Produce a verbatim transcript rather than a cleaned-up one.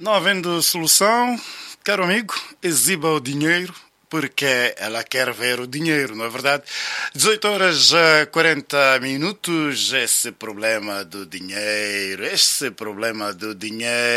Não havendo solução, caro amigo, exiba o dinheiro, porque ela quer ver o dinheiro, não é verdade? dezoito horas e quarenta minutos, esse problema do dinheiro, esse problema do dinheiro.